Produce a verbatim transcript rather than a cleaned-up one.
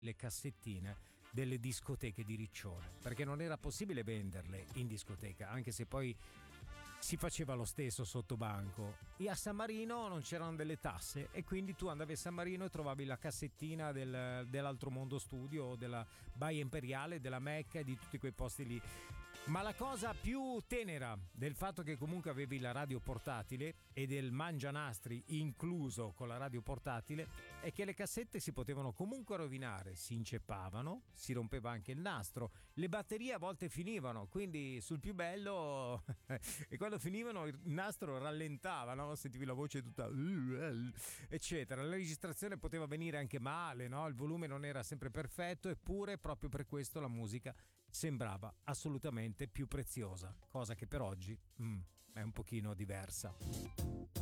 le cassettine delle discoteche di Riccione, perché non era possibile venderle in discoteca, anche se poi si faceva lo stesso sotto banco. E a San Marino non c'erano delle tasse e quindi tu andavi a San Marino e trovavi la cassettina del, dell'Altro Mondo Studio, della Baia Imperiale, della Mecca e di tutti quei posti lì. Ma la cosa più tenera del fatto che comunque avevi la radio portatile e del mangianastri incluso con la radio portatile è che le cassette si potevano comunque rovinare, si inceppavano, si rompeva anche il nastro, le batterie a volte finivano, quindi sul più bello e quando finivano il nastro rallentava, no? Sentivi la voce tutta eccetera, la registrazione poteva venire anche male, no? Il volume non era sempre perfetto, eppure proprio per questo la musica sembrava assolutamente più preziosa, cosa che per oggi mm, è un pochino diversa.